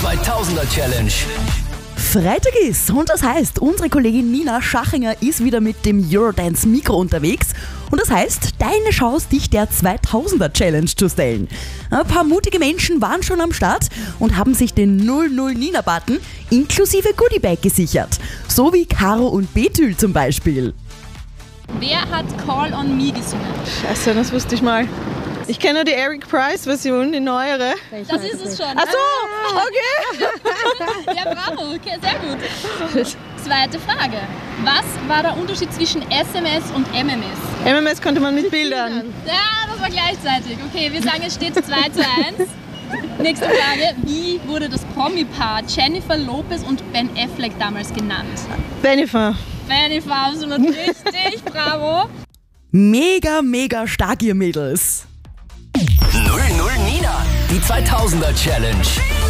2000er Challenge. Freitag ist und das heißt, unsere Kollegin Nina Schachinger ist wieder mit dem Eurodance Mikro unterwegs und das heißt, deine Chance, dich der 2000er Challenge zu stellen. Ein paar mutige Menschen waren schon am Start und haben sich den 00 Nina Button inklusive Goodiebag gesichert. So wie Caro und Betül zum Beispiel. Wer hat Call on Me gesungen? Scheiße, das wusste ich mal. Ich kenne nur die Eric Price Version, die neuere. Das ist es schon. Ach so, okay. Ja, bravo, okay, sehr gut. Zweite Frage. Was war der Unterschied zwischen SMS und MMS? MMS konnte man mit Bildern. Ja, das war gleichzeitig. Okay, wir sagen, es steht 2:1. Nächste Frage. Wie wurde das Promi-Paar Jennifer Lopez und Ben Affleck damals genannt? Bennifer. Jennifer, absolut richtig, bravo. Mega stark, ihr Mädels. 00 Nina, die 2000er Challenge.